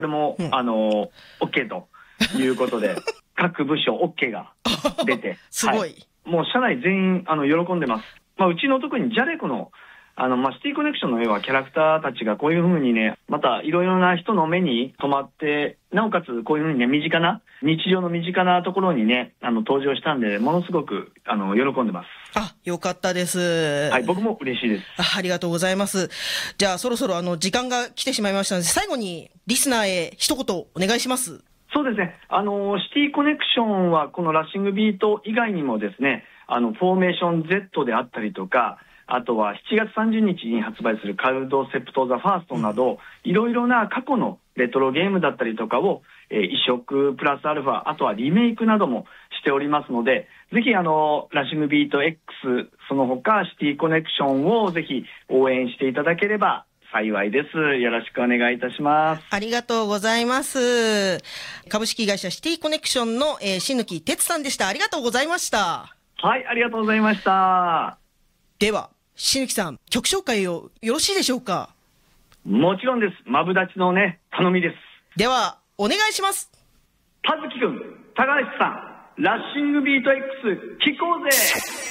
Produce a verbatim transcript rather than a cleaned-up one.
でも、うん、あの OK ということで各部署 OK が出てすごい、はい、 もう社内全員あの喜んでます。まあ、うちの特にジャレコのあの、まあ、シティコネクションの絵はキャラクターたちがこういう風にね、またいろいろな人の目に留まって、なおかつこういう風にね、身近な、日常の身近なところにね、あの、登場したんで、ものすごく、あの、喜んでます。 あ、よかったです。 はい、僕も嬉しいです。 あ、ありがとうございます。じゃあ、そろそろあの、時間が来てしまいましたので、最後にリスナーへ一言お願いします。 そうですね。あの、シティコネクションはこのラッシングビート以外にもですね、あの、フォーメーション Z であったりとか、あとはしちがつさんじゅうにちに発売するカルドセプトザファーストなど、いろいろな過去のレトロゲームだったりとかを、えー、移植プラスアルファ、あとはリメイクなどもしておりますので、ぜひあの、ラッシングビート X、その他シティコネクションをぜひ応援していただければ幸いです。よろしくお願いいたします。 ありがとうございます。株式会社シティコネクションの、えー、新貫哲さんでした。ありがとうございました。 はい、ありがとうございました。 では、新貫さん、曲紹介をよろしいでしょうか？ もちろんです。マブダチのね、頼みです。 では、お願いします。 葉月くん、高橋さん、ラッシングビート X、聴こうぜ。